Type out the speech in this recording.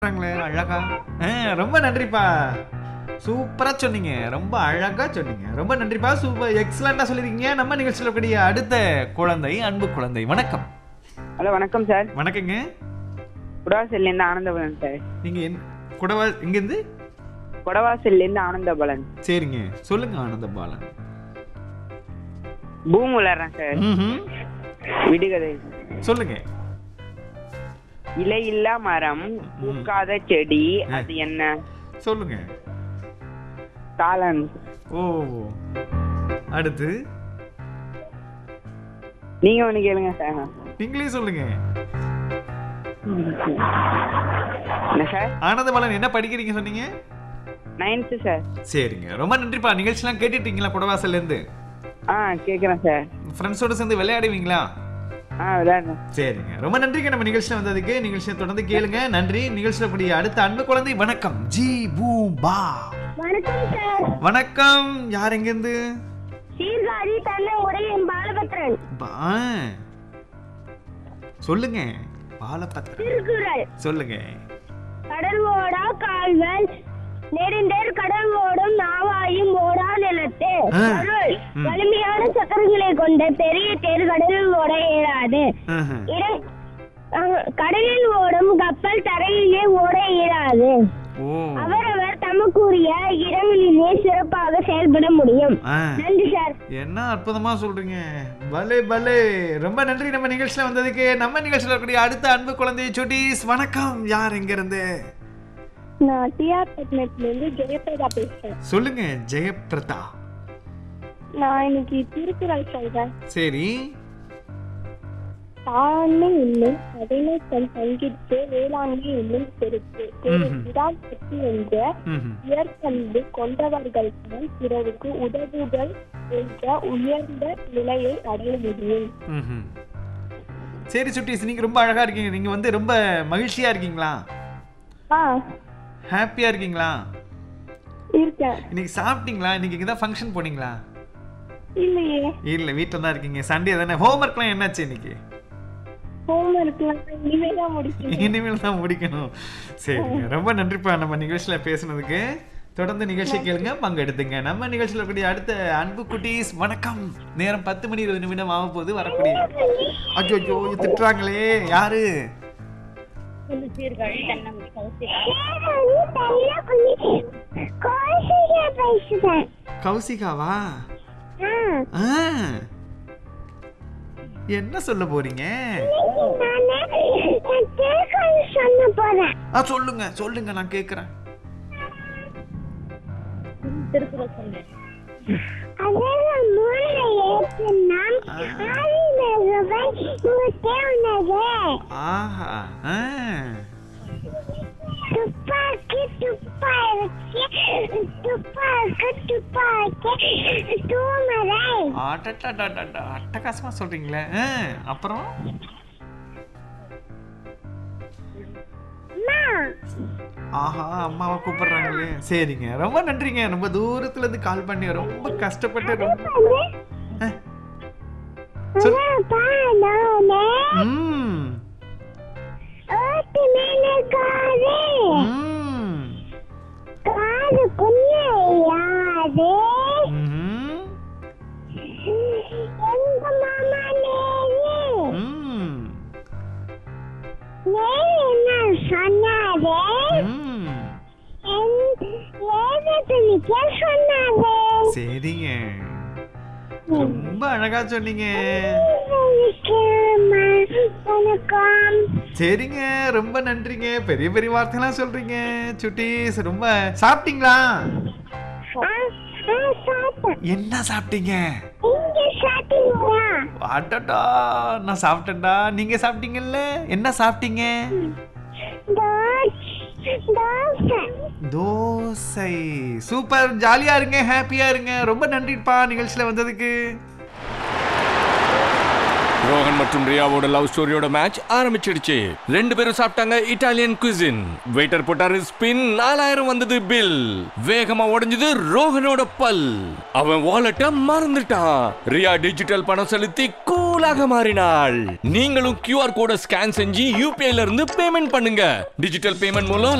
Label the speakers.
Speaker 1: அழகா. ரொம்ப நன்றிப்பா. சூப்பரா சொன்னீங்க. ரொம்ப அழகா சொன்னீங்க. ரொம்ப நன்றிப்பா. சூப்பர் எக்ஸலென்ட்டா சொல்லிருக்கீங்க. நம்ம நிகழ்ச்சியில் இருக்கக்கூடிய அடுத்த குழந்தை, அன்பு குழந்தை. வணக்கம்.
Speaker 2: ஹலோ, வணக்கம் சார்.
Speaker 1: வணக்கங்க.
Speaker 2: குடவாசல்லேருந்து ஆனந்தபலன் சார்.
Speaker 1: நீங்க குடவா இங்கேருந்து?
Speaker 2: குடவாசல்லேருந்து ஆனந்தபலன்.
Speaker 1: சரிங்க, சொல்லுங்க ஆனந்தபாலன்.
Speaker 2: Boom விளையாடுறேன் sir. விடுகதை
Speaker 1: சொல்லுங்க.
Speaker 2: இலையில்லா மரம், பூக்காத செடி, அது என்ன?
Speaker 1: சொல்லுங்க.
Speaker 2: காளான்.
Speaker 1: ஓ, அடுத்து
Speaker 2: நீங்க ஒண்ணு கேளுங்க சார்.
Speaker 1: நீங்களே சொல்லுங்க.
Speaker 2: என்ன சார்?
Speaker 1: ஆனந்தபாலன் என்ன படிக்கிறீங்க சொன்னீங்க?
Speaker 2: 9th sir.
Speaker 1: சரிங்க, ரொம்ப நன்றிப்பா. நிகழ்ச்சிலாம் கேட்டுட்டீங்களா குடவாசல்ல இருந்து?
Speaker 2: கேக்குறேன் சார்.
Speaker 1: ஃப்ரெண்ட்ஸோட சேர்ந்து விளையாடுவீங்களா?
Speaker 2: விளையாடுறேன்.
Speaker 1: சரிங்க, ரொம்ப நன்றிங்க. நம்ம நிகழ்ச்சியில் வந்ததுக்கு. நிகழ்ச்சியை தொடர்ந்து கேளுங்க. நன்றி. நிகழ்ச்சியில் கூடிய அடுத்த அன்பு குழந்தை. வணக்கம். ஜி பூம் பா.
Speaker 3: வணக்கம் சார்.
Speaker 1: வணக்கம். யார் எங்கிருந்து?
Speaker 3: சீர்காழி தன்னங்குடி பாலபத்ரன்.
Speaker 1: சொல்லுங்க. பாலபத்ரன்.
Speaker 3: திருக்குறள்.
Speaker 1: சொல்லுங்க.
Speaker 3: கடல் ஓடா கால்வல் நெடுந்தேர் கடல் ஓடும் நாவாயும் ஓடா நிலத்தே. பொருள், வலிமையான சக்கரங்களை கொண்ட பெரிய தேர் கடலில் ஓட இயலாது. கடலில் ஓடும் கப்பல் தரையிலே ஓட இயலாது. அவரவர் தமக்குரிய இடங்களிலே சிறப்பாக செயல்பட முடியும். நன்றி சார்.
Speaker 1: என்ன அற்புதமா சொல்றீங்க. பலே பலே, ரொம்ப நன்றி. நம்ம நிகழ்ச்சியில வந்ததுக்கு. நம்ம நிகழ்ச்சியில இருக்கக்கூடிய அடுத்த அன்பு குழந்தை சுட்டீஸ். வணக்கம். யார் எங்க இருந்து?
Speaker 3: நான் டிஆர் பட்னத்திலிருந்து ஜெயபிரதா பேசுறேன்.
Speaker 1: சொல்லுங்க ஜெயபிரதா.
Speaker 3: நான் இன்னைக்கு திருக்குறள் சொல்றேன்.
Speaker 1: சரி.
Speaker 3: தாழ்மை என்னும் அதனை தன் பங்கிட்டு வேளாண்மை என்னும் பெருக்கு விடாசக்தி என்ற உயர்பண்பு கொண்டவர்கள் தான் பிறருக்கு உதவுதல் என்ற உயர்ந்த நிலையை அடைய முடியும்.
Speaker 1: சரி சுட்டீஸ், நீங்க ரொம்ப அழகா இருக்கீங்க. நீங்க வந்து ரொம்ப மகிழ்ச்சியா இருக்கீங்களா? ஹாப்பியா இருக்கீங்களா?
Speaker 3: இருக்கேன்.
Speaker 1: இன்னைக்கு சாப்பிட்டீங்களா? இன்னைக்கு இங்கதான் ஃபங்க்ஷன் போனீங்களா?
Speaker 3: இல்லையே.
Speaker 1: இல்ல, வீட்டுல தான் இருக்கீங்க. சண்டே தானே. ஹோம்ஒர்க்லாம் என்னாச்சு இன்னைக்கு? இனிமேல் தான் முடிக்கணும். சரிங்க, ரொம்ப நன்றிப்பா நம்ம நிகழ்ச்சியில பேசுனதுக்கு. தொடர்ந்து நிகழ்ச்சி கேளுங்க, பங்கெடுத்துங்க. நம்ம நிகழ்ச்சியில கூடிய அடுத்த அன்பு குட்டீஸ். வணக்கம். நேரம் 10:20 ஆக போது. வரக்கூடிய அஜோ திட்டுறாங்களே. யாரு? கௌசிகாவா? என்ன சொல்ல போறீங்க? சொல்லுங்க சொல்லுங்க, நான் கேக்குறேன். அட்டகாசமா சொல்றீங்களே. அப்புறம் ஆஹா, அம்மாவை கூப்பிடுறாங்களே. சரிங்க, ரொம்ப நன்றிங்க. ரொம்ப தூரத்துல இருந்து கால் பண்ணி ரொம்ப கஷ்டப்பட்டு சரிங்க, ரொம்ப அழகா சொன்னீங்க. சரிங்க, ரொம்ப நன்றிங்க. பெரிய பெரிய வார்த்தைலாம் சொல்றீங்க சுட்டீஸ். ரொம்ப சாப்பிட்டீங்களா? என்ன சாப்பிட்டீங்க? அடடா, நான் சாப்பிட்டேன்டா. நீங்க சாப்பிட்டீங்கல்ல? என்ன சாப்பிட்டீங்க? தோசை. சூப்பர். ஜாலியா இருங்க, ஹாப்பியா இருங்க. ரொம்ப நன்றிப்பா நிகழ்ச்சியில வந்ததுக்கு.
Speaker 4: ரோஹன் மற்றும் ரியாவோட லவ் ஸ்டோரியோட மேட்ச் ஆரம்பிச்சிடுச்சு. ரெண்டு பேரும் சாப்பிட்டாங்க இட்டாலியன் குசின். வெயிட்டர் போட்டாரு ஸ்பின். 4000 வந்தது பில். வேகமா உடைஞ்சது ரோஹனோட பல். அவன் வாலெட்ட மறந்துட்டான். ரியா டிஜிட்டல் பணம் செலுத்தி கூல் கடவுளாக மாறினாள். நீங்களும் QR கோட ஸ்கேன் செஞ்சு UPI ல இருந்து பேமெண்ட் பண்ணுங்க. டிஜிட்டல் பேமெண்ட் மூலம்